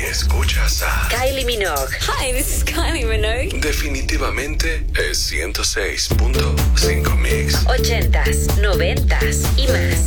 Escuchas a Kylie Minogue. Hi, this is Kylie Minogue. Definitivamente es 106.5 Mix. 80s, 90s y más.